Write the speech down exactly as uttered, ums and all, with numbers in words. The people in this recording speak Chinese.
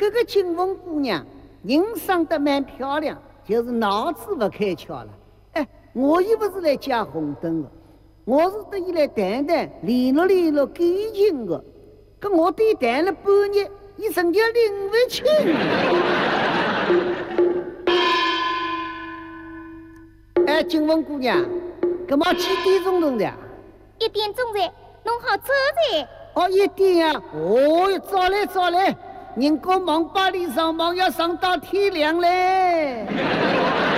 这个金凤姑娘人长得蛮漂亮，就是脑子不开窍了。哎，我又不是来加红灯的，我是得意来谈谈联络联络感情的。可我对谈了半日，一成就领不清。哎，金凤姑娘，搿么几点钟钟的？ 一点钟噻，弄好走噻。 哦，一点啊！哦哟，早来早来，人家忙八里上忙，要上到天亮嘞。